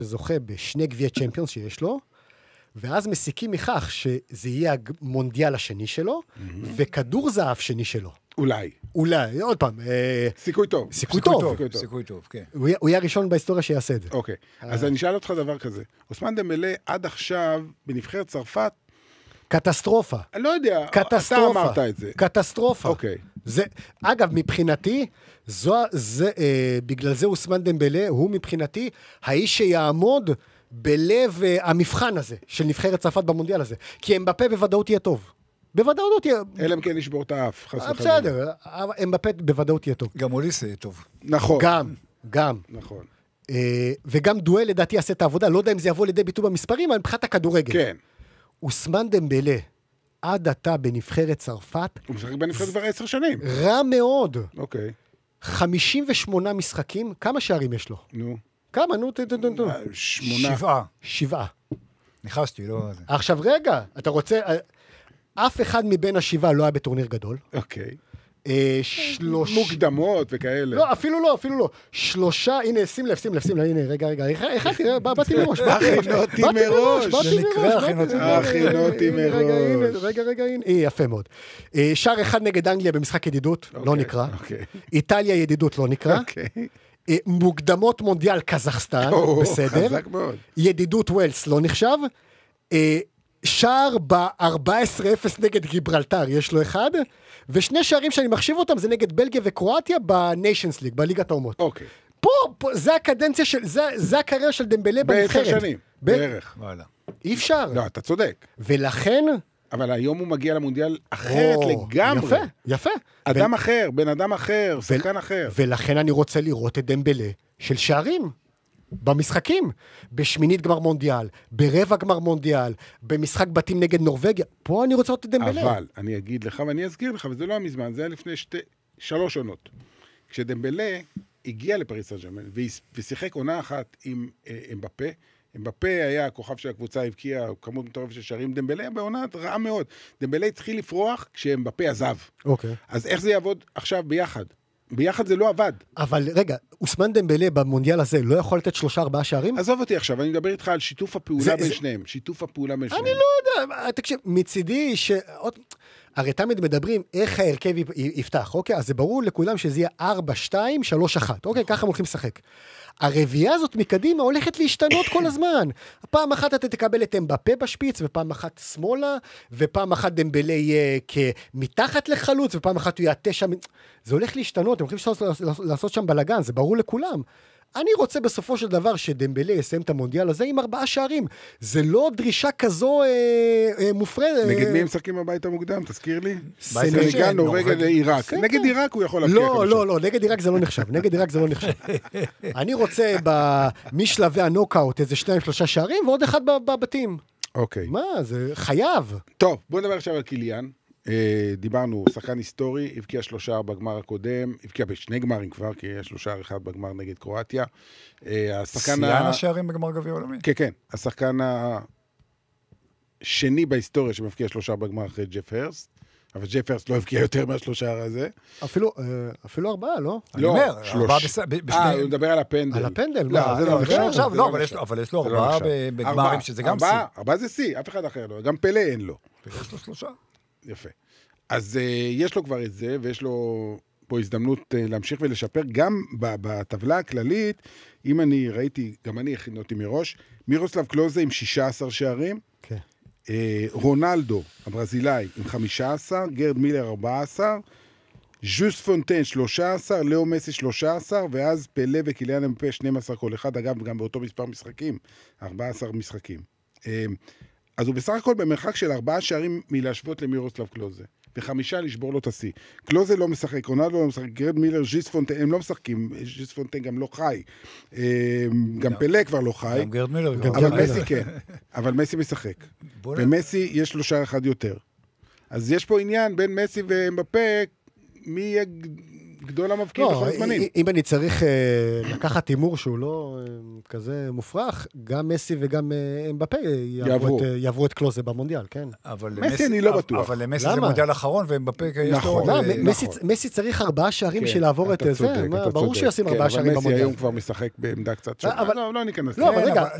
זוכה בשני גביעי צ'מפיונס שיש לו, ואז מסיקים מכך שזה יהיה המונדיאל השני שלו, וכדור זהב שני שלו. אולי, עוד פעם. סיכוי טוב. סיכוי טוב. סיכוי טוב, כן. הוא יהיה הראשון בהיסטוריה שיעשה את זה. אוקיי, אז אני אשאל אותך דבר כזה. אוסמן דמבלה עד עכשיו, בנבחרת צרפת, קטסטרופה. אני לא יודע, קטסטרופה. אתה אמרת את זה. קטסטרופה. אוקיי. אגב, מבחינתי, בגלל זה אוסמן דמבלה, הוא מבחינתי, האיש שיעמוד בלב המבחן הזה, של נבחרת צרפת במונדיאל הזה. כי אמבפה בוודאות יהיה טוב. בוודאות יהיה... אלא אם כן לשבור את האף, חס וחלילה. בסדר, אמבפה בוודאות יהיה טוב. גם אוליס יהיה טוב. נכון. גם. נכון. וגם דואל לדעתי יעשה את העבודה, לא יודע אם זה יבוא לידי ביטוי במספרים, אבל מבחינת הכדורגל. כן. אוסמן דמבלה, עד עתה בנבחרת צרפת, הוא משחק בנבחרת כבר 10 שנים. רע מאוד. אוקיי. 58 משחקים, כמה שערים יש לו? נו. כמה? נו, 7. 7. נכנסתי, לא... עכשיו רגע, אתה רוצה... אף אחד מבין ה7 לא היה בטורניר גדול. אוקיי. מוקדמות וכאלה. לא, אפילו לא. 3, הנה, שים לב, הנה, רגע, הכנתי, באתי מראש. הכינותי מראש. רגע, הנה, יפה מאוד. שער אחד נגד אנגליה במשחק ידידות, לא נקרא. איטליה ידידות, לא נקרא. מוקדמות מונדיאל קזחסטן, בסדר. חזק מאוד. ידידות ווילס, לא נחשב. שער ב-14-0 נגד גיברלטר, יש לו אחד, ושני שערים שאני מחשיב אותם, זה נגד בלגיה וקרואטיה בניישנס ליג, בליגת האומות. אוקיי. פה, זה הקדנציה של, זה הקריירה של דמבלה בנבחרת. ב10 שנים, בערך. אי אפשר. לא, אתה צודק. ולכן... אבל היום הוא מגיע למונדיאל אחרת לגמרי. יפה. אדם אחר, בן אדם אחר, שחקן אחר. ולכן אני רוצה לראות את דמבלה של שערים. במשחקים, בשמינית גמר מונדיאל, ברבע גמר מונדיאל, במשחק בתים נגד נורווגיה, פה אני רוצה לראות את דמבלה. אבל אני אגיד לך ואני אזכיר לך, וזה לא מזמן, זה היה לפני 3 עונות. כשדמבלה הגיע לפריס סן ז'רמן ושיחק עונה אחת עם אמבפה, אמבפה היה הכוכב של הקבוצה, הבקיע כמות מטורפת של שערים, דמבלה בעונה רעה מאוד. דמבלה התחיל לפרוח כשאמבפה עזב. אוקיי. אז איך זה יעבוד עכשיו ביחד? ביחד זה לא עבד. אבל רגע, אוסמן דמבלה במונדיאל הזה לא יכול לתת 3-4 שערים? עזוב אותי עכשיו, אני מדבר איתך על שיתוף הפעולה בין שניהם. שיתוף הפעולה בין שניהם. אני לא יודע, תקשיב, מצידי הרי תמיד מדברים איך ההרכב יפתח, אוקיי? אז זה ברור לכולם שזה יהיה 4-2-3-1, אוקיי? ככה הם הולכים לשחק. הרביעייה הזאת מקדימה הולכת להשתנות כל הזמן. פעם אחת אתה תקבל את אמבפה בשפיץ, ופעם אחת שמאלה, ופעם אחת דמבלה יהיה מתחת לחלוץ, ופעם אחת הוא יהיה 9... זה הולך להשתנות, הם הולכים לעשות שם בלגן, זה ברור לכולם. אני רוצה בסופו של דבר שדמבלה יסיים את המונדיאל הזה עם 4 שערים. זה לא דרישה כזו מופרדת. נגד מי הם משחקים הביתה מוקדם? תזכיר לי. סנגל, נורווגיה לעיראק. נגד עיראק הוא יכול להבקיע. לא, נגד עיראק זה לא נחשב. אני רוצה משלבי הנוקאוט איזה 2-3 שערים, ועוד אחד בבתים. אוקיי. מה, זה חייב. טוב, בוא נדבר עכשיו על קיליאן. דיברנו, שחקן היסטורי, הבקיע 3 בגמר הקודם, הבקיע ב2 גמרים כבר, כי יש 3-1 בגמר נגד קרואטיה. שיאן השערים בגמר גביע עולמי. כן, השחקן השני בהיסטוריה שמבקיע 3 בגמר אחרי ג'ף הרסט, אבל ג'ף הרסט לא הבקיע יותר מה3 הזה. אפילו 4, לא? לא, 3. הוא מדבר על הפנדל. על הפנדל? לא, זה לא נחשב. אבל יש לו 4 בגמרים, שזה גם שיא. 4 זה שיא, אף אחד אחר לא, גם פלא אין לו. יש לו 3. יפה. אז יש לו כבר את זה, ויש לו פה הזדמנות להמשיך ולשפר, גם בטבלה הכללית, אם אני ראיתי, גם אני הכין אותי מראש, מירוסלב קלוזה עם 16 שערים, רונלדו, הברזילאי, עם 15, גרד מילר 14, ז'וס פונטן 13, לאו מסי 13, ואז פלא וקיליאן אמבפה 12 כל אחד, אגב, גם באותו מספר משחקים, 14 משחקים. אז הוא בסך הכל במרחק של 4 שערים מלהשוות למירוסלב קלוזה, ו5 לשבור לו את השיא. קלוזה לא משחק, רונלדו לא משחק, גרד מילר, ז'יס פונטן, הם לא משחקים, ז'יס פונטן גם לא חי, גם פלא כבר לא חי, גם גרד מילר, אבל מסי כן, אבל מסי משחק, ומסי יש לו שער אחד יותר. אז יש פה עניין בין מסי ואמבפה, מי יהיה גדול המבקיעים בכל הזמנים. אם אני צריך לקחת הימור שהוא לא כזה מופרך, גם מסי וגם אמבפה יעברו את קלוזה במונדיאל, כן. מסי אני לא בטוח. אבל מסי זה מונדיאל האחרון, ואמבפה יש לו... מסי צריך 4 שערים בשביל לעבור את זה, ברור שישים 4 שערים במונדיאל. מסי היום כבר משחק בעמדה קצת שונה. לא ניכנס. לא, אבל רגע,